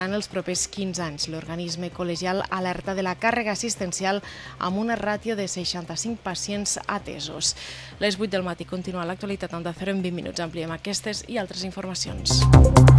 En els propers 15 anys, l'organisme col·legial alerta de la càrrega assistencial amb una ràtio de 65 pacients atesos. Les 8 del matí continua l'actualitat Onda Cero en 20 minuts. Ampliem aquestes i altres informacions.